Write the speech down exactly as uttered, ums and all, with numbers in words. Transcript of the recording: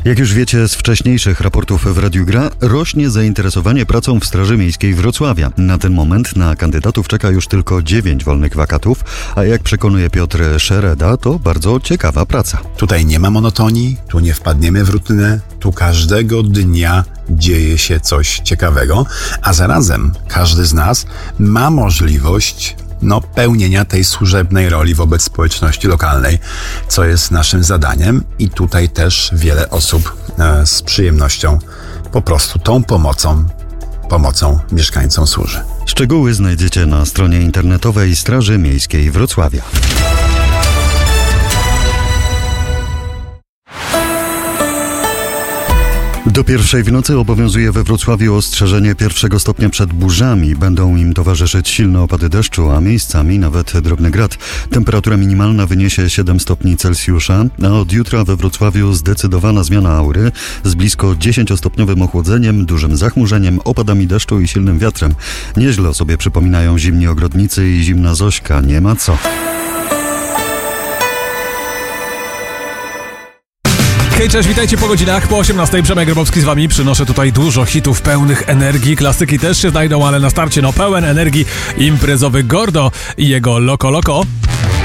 Jak już wiecie z wcześniejszych raportów w Radiu Gra, rośnie zainteresowanie pracą w Straży Miejskiej Wrocławia. Na ten moment na kandydatów czeka już tylko dziewięć wolnych wakatów, a jak przekonuje Piotr Szereda, to bardzo ciekawa praca. Tutaj nie ma monotonii, tu nie wpadniemy w rutynę, tu każdego dnia dzieje się coś ciekawego, a zarazem każdy z nas ma możliwość no, pełnienia tej służebnej roli wobec społeczności lokalnej, co jest naszym zadaniem i tutaj też wiele osób e, z przyjemnością po prostu tą pomocą, pomocą mieszkańcom służy. Szczegóły znajdziecie na stronie internetowej Straży Miejskiej Wrocławia. Do pierwszej w nocy obowiązuje we Wrocławiu ostrzeżenie pierwszego stopnia przed burzami. Będą im towarzyszyć silne opady deszczu, a miejscami nawet drobny grad. Temperatura minimalna wyniesie siedem stopni Celsjusza, a od jutra we Wrocławiu zdecydowana zmiana aury z blisko dziesięciostopniowym ochłodzeniem, dużym zachmurzeniem, opadami deszczu i silnym wiatrem. Nieźle sobie przypominają zimni ogrodnicy i zimna Zośka. Nie ma co. Hej, cześć, witajcie po godzinach. Po osiemnastej Przemek Grabowski z wami. Przynoszę tutaj dużo hitów pełnych energii. Klasyki też się znajdą, ale na starcie no pełen energii imprezowy Gordo i jego Loko Loko.